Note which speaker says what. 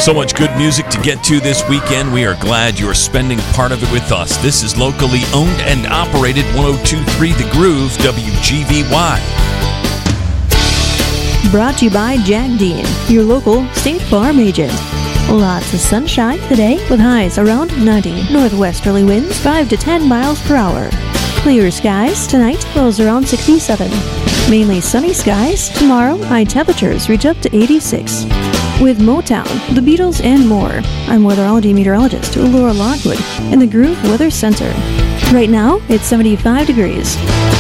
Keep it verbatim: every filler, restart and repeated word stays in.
Speaker 1: So much good music to get to this weekend. We are glad you're spending part of it with us. This is locally owned and operated one oh two point three The Groove, W G V Y.
Speaker 2: Brought to you by Jack Dean, your local State Farm agent. Lots of sunshine today with highs around ninety. Northwesterly winds five to ten miles per hour. Clear skies tonight, lows around sixty-seven. Mainly sunny skies tomorrow, high temperatures reach up to eighty-six. With Motown, the Beatles, and more, I'm weatherology meteorologist Laura Lockwood in the Groove Weather Center. Right now, it's seventy-five degrees.